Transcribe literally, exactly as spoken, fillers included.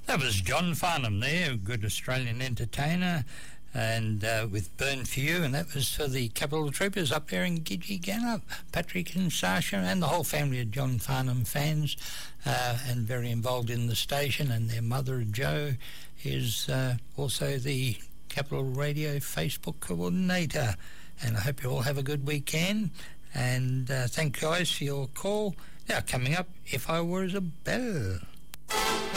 That was John Farnham there, a good Australian entertainer, and uh, with Burn For You, and that was for the Capital Troopers up there in Gidgee Gannup, Patrick and Sasha and the whole family of John Farnham fans, uh, and very involved in the station, and their mother Jo is uh, also the Capital Radio Facebook coordinator. And I hope you all have a good weekend, and uh, thank you guys for your call. Now coming up, If I Were As A Bell.